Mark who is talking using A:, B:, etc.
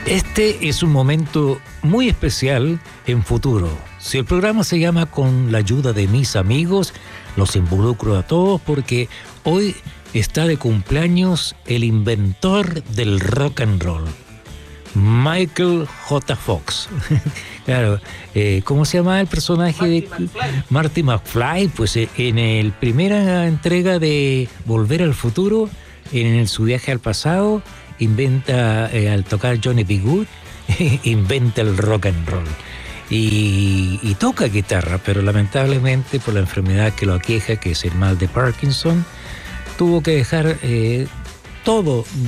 A: Este es un momento muy especial en Futuro. Si el programa se llama Con la ayuda de mis amigos, los involucro a todos porque hoy está de cumpleaños el inventor del rock and roll, Michael J. Fox. Claro, ¿cómo se llama el personaje? Marty McFly. Pues en la primera entrega de Volver al Futuro, en su viaje al pasado, inventa, al tocar Johnny B. Good, inventa el rock and roll. Y toca guitarra, pero lamentablemente por la enfermedad que lo aqueja, que es el mal de Parkinson, tuvo que dejar todo